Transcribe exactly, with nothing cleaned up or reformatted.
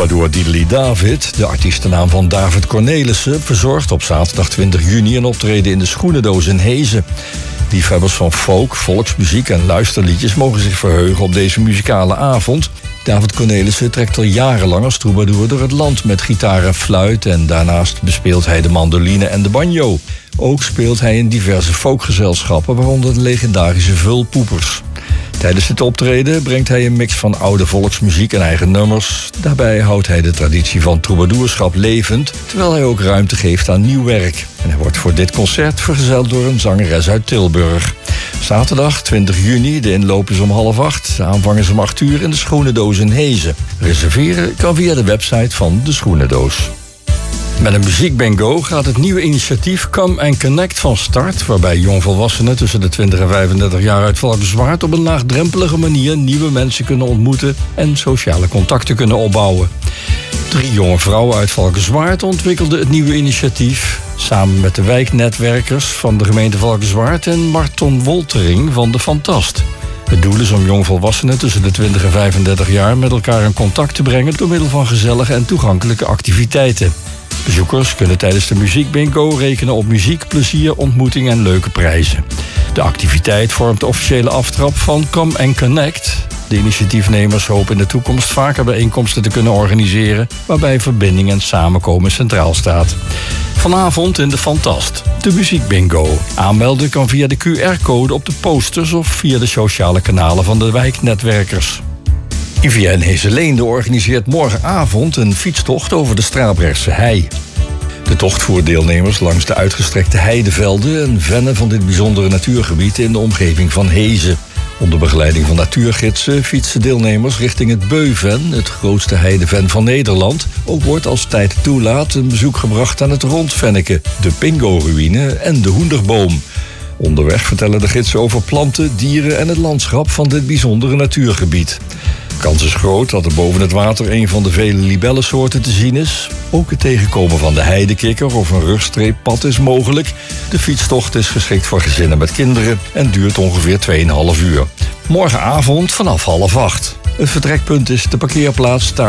Troubadour Diddely David, de artiestennaam van David Cornelissen, verzorgt op zaterdag twintig juni een optreden in de Schoenendoos in Hezen. Liefhebbers van folk, volksmuziek en luisterliedjes mogen zich verheugen op deze muzikale avond. David Cornelissen trekt al jarenlang als troubadour door het land met gitaar en fluit en daarnaast bespeelt hij de mandoline en de banjo. Ook speelt hij in diverse folkgezelschappen, waaronder de legendarische Vulpoepers. Tijdens het optreden brengt hij een mix van oude volksmuziek en eigen nummers. Daarbij houdt hij de traditie van troubadourschap levend, terwijl hij ook ruimte geeft aan nieuw werk. En hij wordt voor dit concert vergezeld door een zangeres uit Tilburg. Zaterdag twintig juni, de inloop is om half acht. De aanvang is om acht uur in de Schoenendoos in Hezen. Reserveren kan via de website van de Schoenendoos. Met een muziekbingo gaat het nieuwe initiatief Come and Connect van start, waarbij jongvolwassenen tussen de twintig en vijfendertig jaar uit Valkenswaard op een laagdrempelige manier nieuwe mensen kunnen ontmoeten en sociale contacten kunnen opbouwen. Drie jonge vrouwen uit Valkenswaard ontwikkelden het nieuwe initiatief samen met de wijknetwerkers van de gemeente Valkenswaard en Marton Woltering van de Fantast. Het doel is om jongvolwassenen tussen de twintig en vijfendertig jaar met elkaar in contact te brengen door middel van gezellige en toegankelijke activiteiten. Bezoekers kunnen tijdens de muziekbingo rekenen op muziek, plezier, ontmoeting en leuke prijzen. De activiteit vormt de officiële aftrap van Come and Connect. De initiatiefnemers hopen in de toekomst vaker bijeenkomsten te kunnen organiseren, waarbij verbinding en samenkomen centraal staat. Vanavond in de Fantast, de muziekbingo. Aanmelden kan via de Q R-code op de posters of via de sociale kanalen van de wijknetwerkers. I V N Heeseleende organiseert morgenavond een fietstocht over de Strabrechtse hei. De tocht voert deelnemers langs de uitgestrekte heidevelden en vennen van dit bijzondere natuurgebied in de omgeving van Hezen. Onder begeleiding van natuurgidsen fietsen deelnemers richting het Beuven, het grootste heideven van Nederland. Ook wordt als tijd toelaat een bezoek gebracht aan het Rondvenneke, de Pingo-ruïne en de Hoenderboom. Onderweg vertellen de gidsen over planten, dieren en het landschap van dit bijzondere natuurgebied. De kans is groot dat er boven het water een van de vele libellensoorten te zien is. Ook het tegenkomen van de heidekikker of een rugstreeppad is mogelijk. De fietstocht is geschikt voor gezinnen met kinderen en duurt ongeveer twee komma vijf uur. Morgenavond vanaf half acht. Het vertrekpunt is de parkeerplaats